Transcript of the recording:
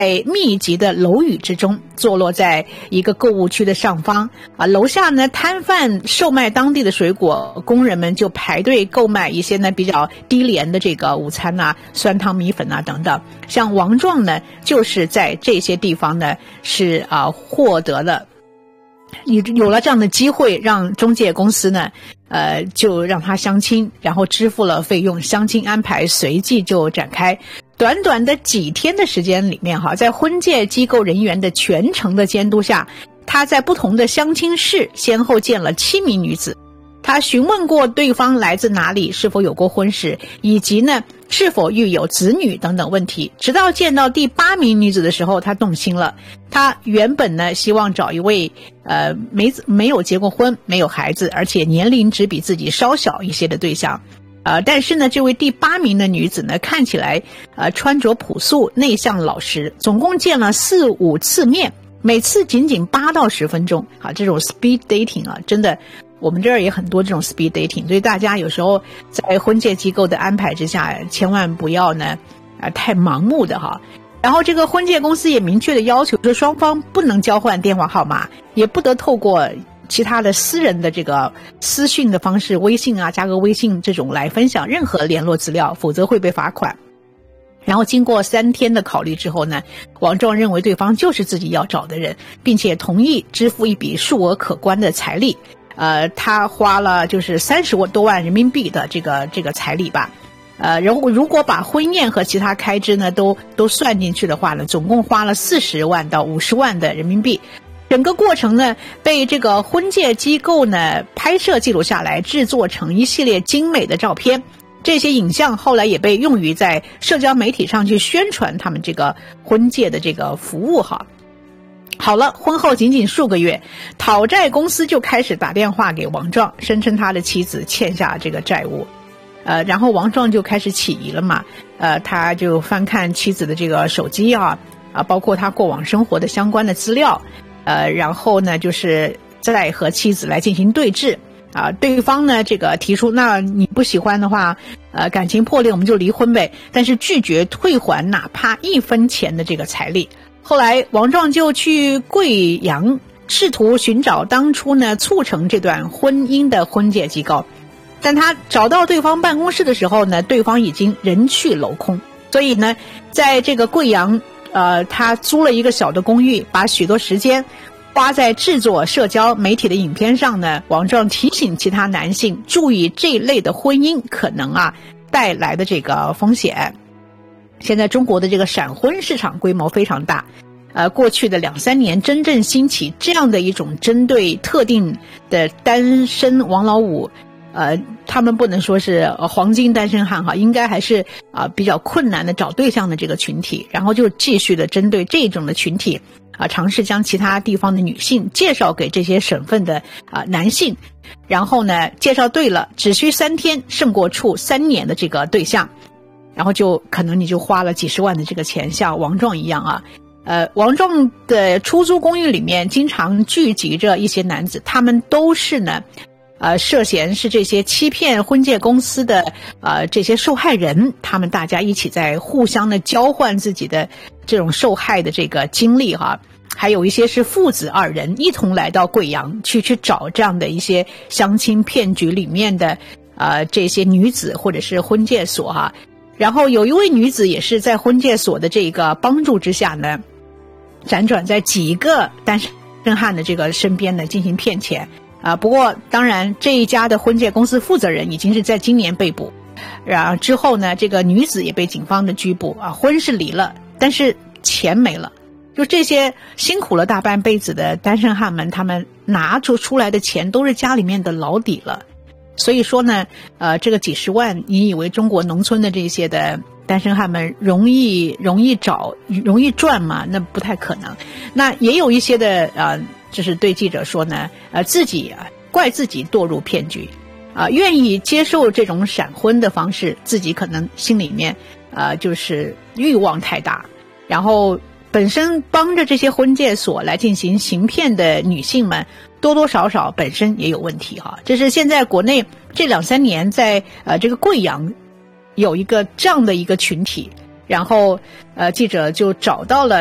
密集的楼宇之中，坐落在一个购物区的上方楼下呢摊贩售卖当地的水果，工人们就排队购买一些呢比较低廉的这个午餐酸汤米粉等等。像王壮呢就是在这些地方呢是获得了有了这样的机会，让中介公司呢就让他相亲，然后支付了费用，相亲安排随即就展开。短短的几天的时间里面在婚介机构人员的全程的监督下，他在不同的相亲室先后见了7名女子。他询问过对方来自哪里，是否有过婚史，以及呢是否育有子女等等问题。直到见到第8名女子的时候，他动心了。他原本呢希望找一位没有结过婚，没有孩子，而且年龄只比自己稍小一些的对象。但是呢这位第8名的女子呢看起来穿着朴素，内向老实，总共见了4、5次面，每次仅仅8到10分钟这种 speed dating 真的我们这儿也很多这种 speed dating， 所以大家有时候在婚介机构的安排之下，千万不要呢太盲目的然后这个婚介公司也明确的要求说，双方不能交换电话号码，也不得透过其他的私人的这个私讯的方式，微信加个微信这种来分享任何联络资料，否则会被罚款。然后经过3天的考虑之后呢，王壮认为对方就是自己要找的人，并且同意支付一笔数额可观的彩礼。他花了就是30多万人民币的这个彩礼吧。如果把婚宴和其他开支呢都算进去的话呢，总共花了40万到50万的人民币。整个过程呢被这个婚介机构呢拍摄记录下来，制作成一系列精美的照片。这些影像后来也被用于在社交媒体上去宣传他们这个婚介的这个服务好了，婚后仅仅数个月，讨债公司就开始打电话给王壮，声称他的妻子欠下这个债务。然后王壮就开始起疑了嘛。他就翻看妻子的这个手机包括他过往生活的相关的资料。然后呢就是再和妻子来进行对峙。对方呢这个提出，那你不喜欢的话感情破裂我们就离婚呗，但是拒绝退还哪怕1分钱的这个彩礼。后来王壮就去贵阳试图寻找当初呢促成这段婚姻的婚介机构，但他找到对方办公室的时候呢，对方已经人去楼空。所以呢在这个贵阳他租了一个小的公寓，把许多时间花在制作社交媒体的影片上呢。王壮提醒其他男性注意这一类的婚姻可能带来的这个风险。现在中国的这个闪婚市场规模非常大，过去的2、3年真正兴起这样的一种针对特定的单身王老五，他们不能说是黄金单身汉应该还是比较困难的找对象的这个群体，然后就继续的针对这种的群体尝试将其他地方的女性介绍给这些省份的男性，然后呢介绍对了只需3天胜过处3年的这个对象，然后就可能你就花了几十万的这个钱，像王壮一样王壮的出租公寓里面经常聚集着一些男子，他们都是呢涉嫌是这些欺骗婚介公司的这些受害人，他们大家一起在互相的交换自己的这种受害的这个经历还有一些是父子2人一同来到贵阳去找这样的一些相亲骗局里面的这些女子或者是婚介所然后有一位女子也是在婚介所的这个帮助之下呢，辗转在几个单身汉的这个身边呢进行骗钱不过当然这一家的婚介公司负责人已经是在今年被捕，然后之后呢这个女子也被警方的拘捕婚是离了，但是钱没了。就这些辛苦了大半辈子的单身汉们，他们拿出来的钱都是家里面的老底了。所以说呢这个几十万，你以为中国农村的这些的单身汉们容易找容易赚吗？那不太可能。那也有一些的就是对记者说呢自己怪自己堕入骗局愿意接受这种闪婚的方式，自己可能心里面就是欲望太大，然后本身帮着这些婚介所来进行行骗的女性们多多少少本身也有问题这是现在国内这2、3年在这个贵阳有一个这样的一个群体，然后记者就找到了